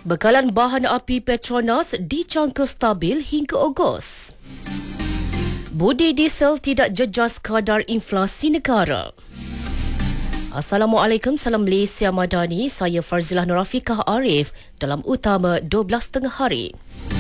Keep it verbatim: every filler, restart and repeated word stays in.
Bekalan bahan api Petronas dicangka stabil hingga Ogos. Budi diesel tidak jejas kadar inflasi negara. Assalamualaikum, salam Malaysia Madani. Saya Farzilah Nurafiqah Arif dalam utama dua belas tengah hari.